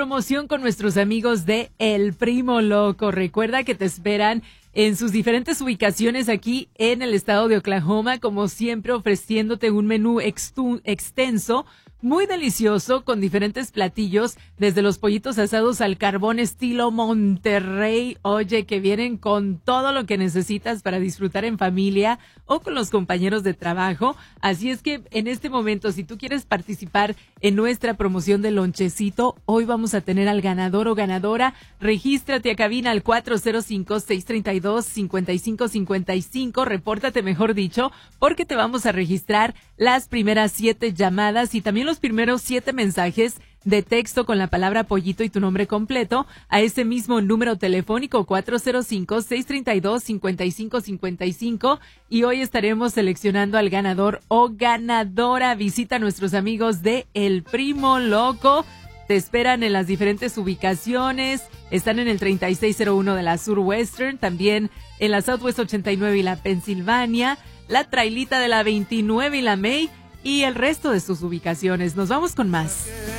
promoción con nuestros amigos de El Primo Loco. Recuerda que te esperan en sus diferentes ubicaciones aquí en el estado de Oklahoma, como siempre ofreciéndote un menú extenso, muy delicioso, con diferentes platillos, desde los pollitos asados al carbón estilo Monterrey, oye, que vienen con todo lo que necesitas para disfrutar en familia o con los compañeros de trabajo. Así es que en este momento, si tú quieres participar en nuestra promoción de lonchecito, hoy vamos a tener al ganador o ganadora. Regístrate a cabina al 405-632-5555, repórtate mejor dicho, porque te vamos a registrar las primeras 7 llamadas y también los primeros 7 mensajes de texto con la palabra pollito y tu nombre completo a ese mismo número telefónico 405-632-5555, y hoy estaremos seleccionando al ganador o ganadora. Visita a nuestros amigos de El Primo Loco. Te esperan en las diferentes ubicaciones. Están en el 3601 de la Surwestern, también en la Southwest 89 y la Pensilvania, la Trailita de la 29 y la May, y el resto de sus ubicaciones. Nos vamos con más.